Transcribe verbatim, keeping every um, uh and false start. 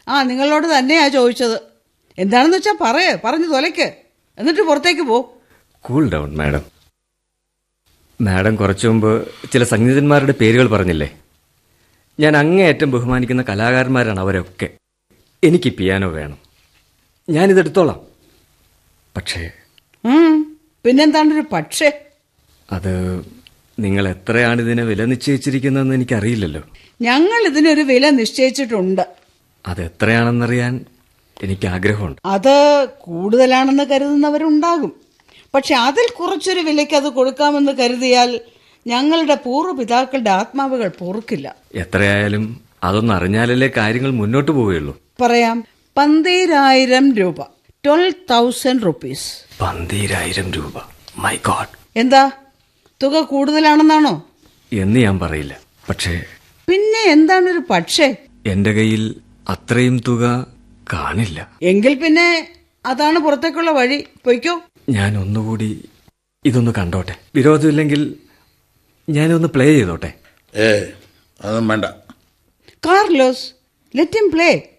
ആ നിങ്ങളോട് തന്നെയാ ചോദിച്ചത്. എന്താണെന്ന് വെച്ചാൽ പറയേ, പറഞ്ഞു തൊലയ്ക്ക്, എന്നിട്ട് പുറത്തേക്ക് പോ. Cool down madam. മാഡം കുറച്ചു മുമ്പ് ചില സംഗീതന്മാരുടെ പേരുകൾ പറഞ്ഞില്ലേ? ഞാൻ അങ്ങേയറ്റം ബഹുമാനിക്കുന്ന കലാകാരന്മാരാണ് അവരൊക്കെ. എനിക്ക് പിയാനോ വേണം, ഞാനിതെടുത്തോളാം. പക്ഷേ പിന്നെന്താണ്ടൊരു പക്ഷേ? അത് നിങ്ങൾ എത്രയാണ് ഇതിനെ വില നിശ്ചയിച്ചിരിക്കുന്നതെന്ന് എനിക്കറിയില്ലല്ലോ. ഞങ്ങൾ ഇതിനൊരു വില നിശ്ചയിച്ചിട്ടുണ്ട്. അതെത്രയാണെന്നറിയാൻ എനിക്ക് ആഗ്രഹമുണ്ട്. അത് കൂടുതലാണെന്ന് കരുതുന്നവരുണ്ടാകും. പക്ഷെ അതിൽ കുറച്ചൊരു വിലയ്ക്ക് അത് കൊടുക്കാമെന്ന് കരുതിയാൽ ഞങ്ങളുടെ പൂർവ്വപിതാക്കളുടെ ആത്മാവുകൾ പൊറുക്കില്ല. എത്രയായാലും അതൊന്നും അറിഞ്ഞാലല്ലേ കാര്യങ്ങൾ മുന്നോട്ട് പോവുകയുള്ളൂ. പറയാം, പന്തീരായിരം രൂപ. Twelve thousand rupees. പന്തീരായിരം രൂപ? My God! എന്താ, തുക കൂടുതലാണെന്നാണോ? എന്ന് ഞാൻ പറയില്ല. പക്ഷേ പിന്നെ എന്താണൊരു പക്ഷേ? എന്റെ കയ്യിൽ അത്രയും തുക കാണില്ല. എങ്കിൽ പിന്നെ അതാണ് പുറത്തേക്കുള്ള വഴി. പൊയ്ക്കോ. ഞാൻ ഒന്നുകൂടി ഇതൊന്ന് കണ്ടോട്ടെ. വിരോധമില്ലെങ്കിൽ ഞാനൊന്ന് പ്ലേ ചെയ്തോട്ടെ. ഏ അതൊന്നും വേണ്ട. Carlos, let him play.